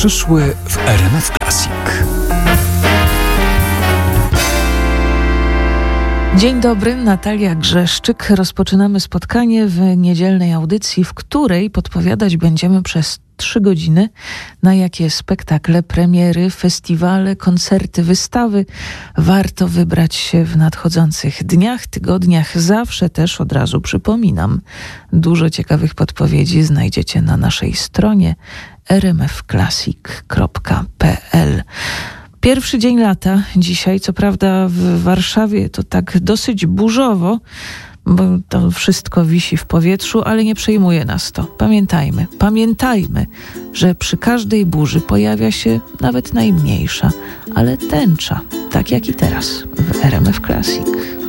przyszły w RMF Classic. Dzień dobry, Natalia Grzeszczyk. Rozpoczynamy spotkanie w niedzielnej audycji, w której podpowiadać będziemy przez 3 godziny, na jakie spektakle, premiery, festiwale, koncerty, wystawy warto wybrać się w nadchodzących dniach, tygodniach. Zawsze też, od razu przypominam, dużo ciekawych podpowiedzi znajdziecie na naszej stronie rmfclassic.pl. Pierwszy dzień lata dzisiaj, co prawda w Warszawie to tak dosyć burzowo, bo to wszystko wisi w powietrzu, ale nie przejmuje nas to. Pamiętajmy, że przy każdej burzy pojawia się nawet najmniejsza, ale tęcza, tak jak i teraz w RMF Classic.